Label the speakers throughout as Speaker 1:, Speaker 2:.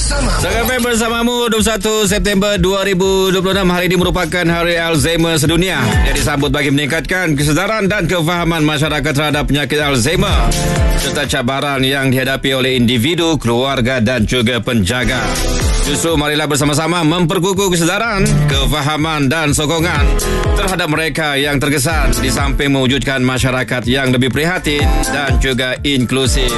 Speaker 1: bersama
Speaker 2: Sampai bersamamu 21 September 2026. Hari ini merupakan Hari Alzheimer sedunia yang disambut bagi meningkatkan kesedaran dan kefahaman masyarakat terhadap penyakit Alzheimer serta cabaran yang dihadapi oleh individu, keluarga dan juga penjaga. Justru marilah bersama-sama memperkukuh kesedaran, kefahaman dan sokongan terhadap mereka yang terkesan di samping mewujudkan masyarakat yang lebih prihatin dan juga inklusif.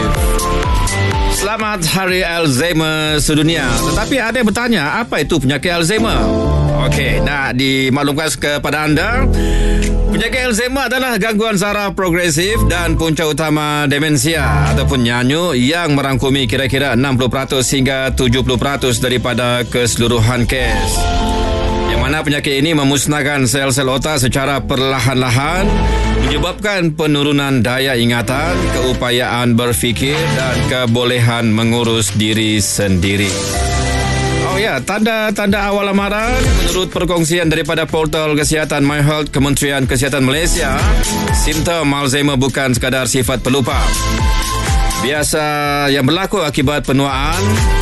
Speaker 2: Selamat Hari Alzheimer sedunia. Tetapi ada yang bertanya, apa itu penyakit Alzheimer? Okey, nak dimaklumkan kepada anda, penyakit Alzheimer adalah gangguan saraf progresif dan punca utama demensia ataupun nyanyuk yang merangkumi kira-kira 60% hingga 70% daripada keseluruhan kes. Yang mana penyakit ini memusnahkan sel-sel otak secara perlahan-lahan, menyebabkan penurunan daya ingatan, keupayaan berfikir dan kebolehan mengurus diri sendiri. Oh ya, tanda-tanda awal lamaran menurut perkongsian daripada portal kesihatan MyHealth Kementerian Kesihatan Malaysia, simptom Alzheimer bukan sekadar sifat pelupa. Biasa yang berlaku akibat penuaan.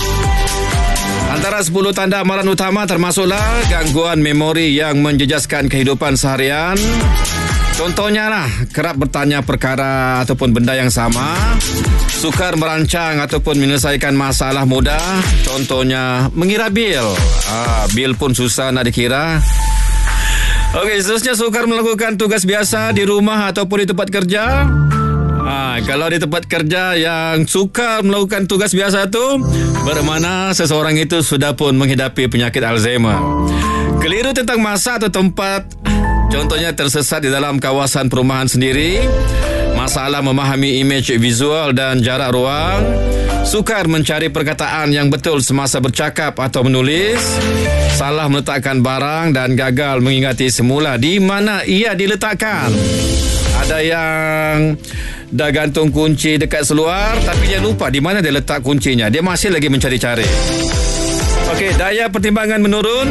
Speaker 2: Antara 10 tanda amaran utama termasuklah gangguan memori yang menjejaskan kehidupan seharian. Contohnya lah, kerap bertanya perkara ataupun benda yang sama, sukar merancang ataupun menyelesaikan masalah mudah. Contohnya mengira bil. Bil pun susah nak dikira. Okey, seterusnya sukar melakukan tugas biasa di rumah ataupun di tempat kerja. Kalau di tempat kerja yang sukar melakukan tugas biasa tu, bermakna seseorang itu sudah pun menghidapi penyakit Alzheimer. Keliru tentang masa atau tempat, contohnya tersesat di dalam kawasan perumahan sendiri, masalah memahami imej visual dan jarak ruang, sukar mencari perkataan yang betul semasa bercakap atau menulis, salah meletakkan barang dan gagal mengingati semula di mana ia diletakkan. Ada yang dah gantung kunci dekat seluar tapi dia lupa di mana dia letak kuncinya. Dia masih lagi mencari-cari. Okey, daya pertimbangan menurun.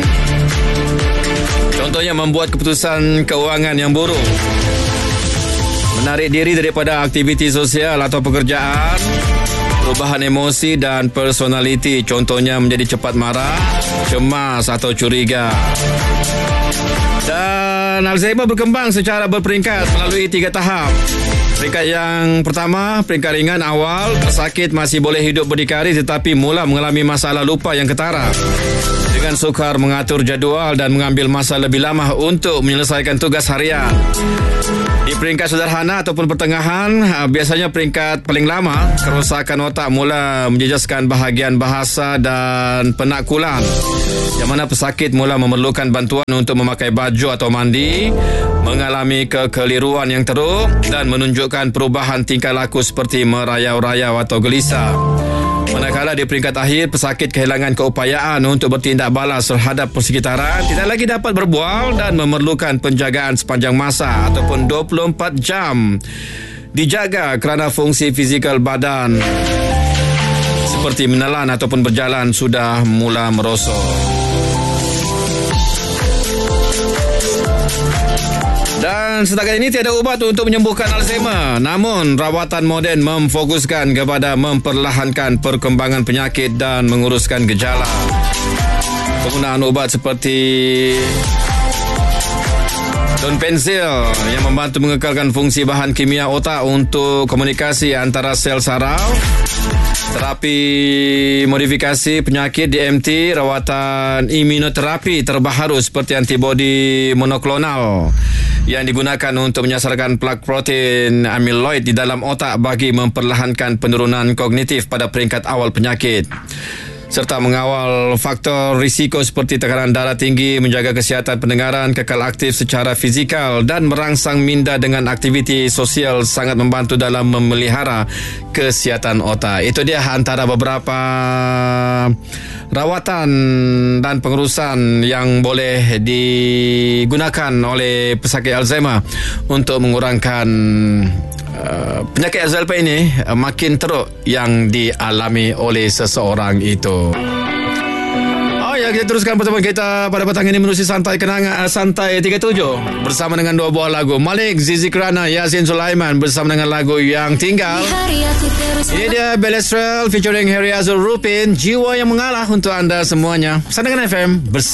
Speaker 2: Contohnya membuat keputusan keuangan yang buruk, menarik diri daripada aktiviti sosial atau pekerjaan, perubahan emosi dan personaliti. Contohnya menjadi cepat marah, cemas atau curiga. Dan Alzheimer berkembang secara berperingkat melalui 3 tahap. Peringkat yang pertama, peringkat ringan awal, pesakit masih boleh hidup berdikari tetapi mula mengalami masalah lupa yang ketara. Dengan sukar mengatur jadual dan mengambil masa lebih lama untuk menyelesaikan tugas harian. Di peringkat sederhana ataupun pertengahan, biasanya peringkat paling lama, kerosakan otak mula menjejaskan bahagian bahasa dan penakulan, yang mana pesakit mula memerlukan bantuan untuk memakai baju atau mandi, mengalami kekeliruan yang teruk dan menunjukkan perubahan tingkah laku seperti merayau-rayau atau gelisah. Manakala di peringkat akhir, pesakit kehilangan keupayaan untuk bertindak balas terhadap persekitaran, tidak lagi dapat berbual dan memerlukan penjagaan sepanjang masa ataupun 24 jam dijaga kerana fungsi fizikal badan seperti menelan ataupun berjalan sudah mula merosot. Dan setakat ini tiada ubat untuk menyembuhkan Alzheimer. Namun, rawatan moden memfokuskan kepada memperlahankan perkembangan penyakit dan menguruskan gejala. Penggunaan ubat seperti donpensil yang membantu mengekalkan fungsi bahan kimia otak untuk komunikasi antara sel saraf, terapi modifikasi penyakit DMT, rawatan imunoterapi terbaharu seperti antibodi monoklonal yang digunakan untuk menyasarkan plak protein amyloid di dalam otak bagi memperlahankan penurunan kognitif pada peringkat awal penyakit, serta mengawal faktor risiko seperti tekanan darah tinggi, menjaga kesihatan pendengaran, kekal aktif secara fizikal dan merangsang minda dengan aktiviti sosial sangat membantu dalam memelihara kesihatan otak. Itu dia antara beberapa rawatan dan pengurusan yang boleh digunakan oleh pesakit Alzheimer untuk mengurangkan penyakit Alzheimer ini makin teruk yang dialami oleh seseorang itu. ya, kita teruskan pertemuan kita pada petang ini menerusi Santai Kenangan Santai 37 bersama dengan dua buah lagu. Malik Zizi Kirana, Yasin Sulaiman bersama dengan lagu Yang Tinggal. Ini dia Belestrel featuring Harry Azul Rupin, Jiwa Yang Mengalah untuk anda semuanya. Sandangan FM bersama